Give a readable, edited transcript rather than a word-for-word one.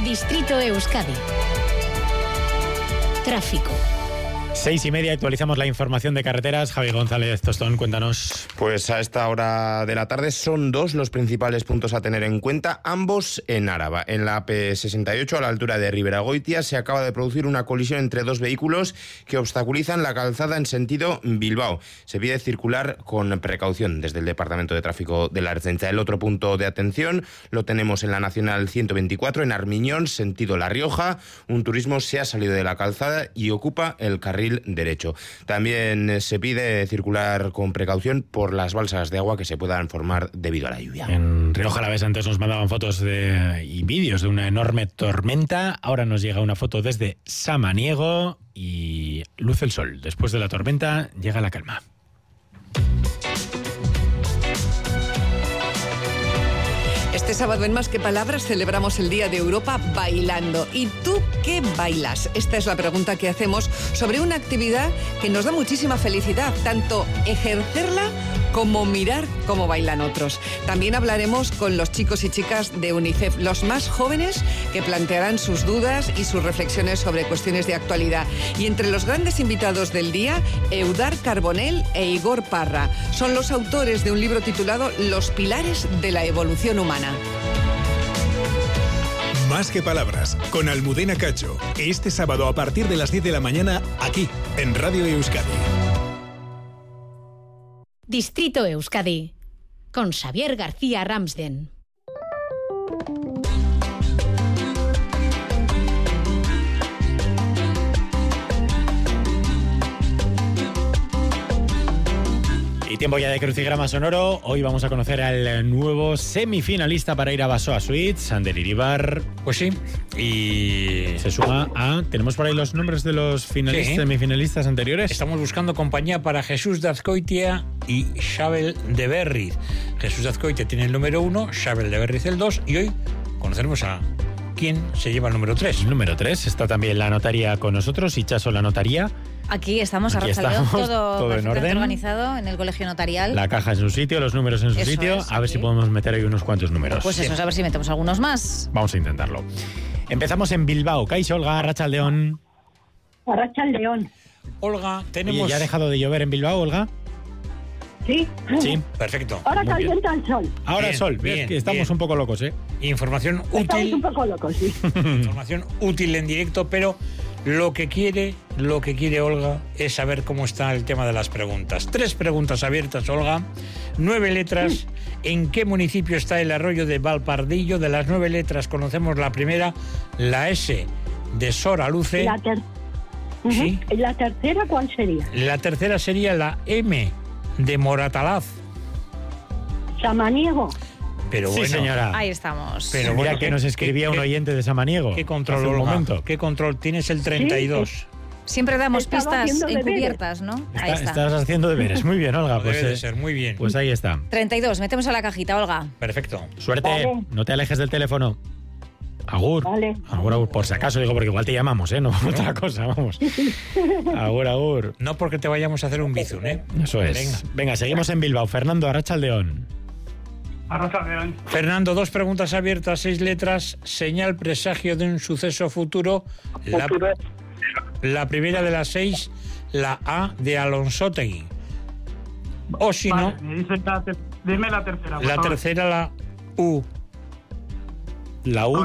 Distrito Euskadi. Tráfico. 6:30, actualizamos la información de carreteras. Javi González Tostón, cuéntanos. Pues a esta hora de la tarde son dos los principales puntos a tener en cuenta, ambos en Áraba. En la AP68, a la altura de Riberagoitia, se acaba de producir una colisión entre dos vehículos que obstaculizan la calzada en sentido Bilbao. Se pide circular con precaución desde el Departamento de Tráfico de la Ertzaintza. El otro punto de atención lo tenemos en la Nacional 124, en Armiñón, sentido La Rioja. Un turismo se ha salido de la calzada y ocupa el carril derecho. También se pide circular con precaución por las balsas de agua que se puedan formar debido a la lluvia. En Rioja Alavés antes nos mandaban fotos y vídeos de una enorme tormenta. Ahora nos llega una foto desde Samaniego y luce el sol. Después de la tormenta llega la calma. Este sábado en Más que Palabras celebramos el Día de Europa bailando. ¿Y tú qué bailas? Esta es la pregunta que hacemos sobre una actividad que nos da muchísima felicidad, tanto ejercerla como mirar cómo bailan otros. También hablaremos con los chicos y chicas de UNICEF, los más jóvenes, que plantearán sus dudas y sus reflexiones sobre cuestiones de actualidad. Y entre los grandes invitados del día, Eudar Carbonell e Igor Parra. Son los autores de un libro titulado Los pilares de la evolución humana. Más que Palabras, con Almudena Cacho. Este sábado a partir de las 10 de la mañana, aquí, en Radio Euskadi. Distrito Euskadi, con Xavier García Ramsden. Y tiempo ya de crucigrama sonoro. Hoy vamos a conocer al nuevo semifinalista para ir a Basoa Suites, Ander Iribar. Pues sí, y se suma a... ¿Tenemos por ahí los nombres de los finalistas, semifinalistas anteriores? Estamos buscando compañía para Jesús de Azcoitia y Xabel de Berriz. Jesús de Azcoitia tiene el número 1, Xabel de Berriz el 2, y hoy conoceremos a quién se lleva el número 3. El número 3, está también la notaría con nosotros, Ichaso la notaría. Aquí estamos, Aquí estamos todo en orden, organizado en el colegio notarial. La caja en su sitio, los números en su sitio. A ver si podemos meter ahí unos cuantos números. Pues eso, a ver si metemos algunos más. Vamos a intentarlo. Empezamos en Bilbao. Kaixo, Olga, Arratsaldeon. Arratsaldeon. Olga, tenemos... Oye, ¿ya ha dejado de llover en Bilbao, Olga? Sí. Sí, perfecto. Ahora calienta el sol. Ahora el sol. Bien, que estamos un poco locos, ¿eh? Información útil. Estamos un poco locos, sí. Información útil en directo, pero lo que quiere Olga es saber cómo está el tema de las preguntas. 3 preguntas abiertas, Olga. 9 letras. ¿En qué municipio está el arroyo de Valpardillo? De las 9 letras conocemos la primera, la S de Soraluce. ¿Sí? ¿Y la tercera cuál sería? La tercera sería la M de Moratalaz. Samaniego. Pero sí, bueno, señora. Ahí estamos. Pero mira que nos escribía un oyente de Samaniego. ¿Qué control, Olga? momento? ¿Qué control? Tienes el 32. Sí, siempre damos Estaba pistas haciendo encubiertas, ¿no? Ahí está. Estás haciendo deberes. Muy bien, Olga. Pues debe de ser, muy bien. Pues ahí está. 32, metemos a la cajita, Olga. Perfecto. Suerte, Vale. no te alejes del teléfono. Agur. Vale. Agur, por si acaso, digo, porque igual te llamamos, ¿eh? No otra cosa, vamos. Agur. No porque te vayamos a hacer un bizun, ¿eh? Eso es. Venga, seguimos en Bilbao. Fernando, Arratsaldeon. Arratsaldeon. Fernando, 2 preguntas abiertas, 6 letras. Señal presagio de un suceso futuro. La primera de las 6, la A de Alonsotegui. O si no, Dime la tercera. la tercera, la U. La U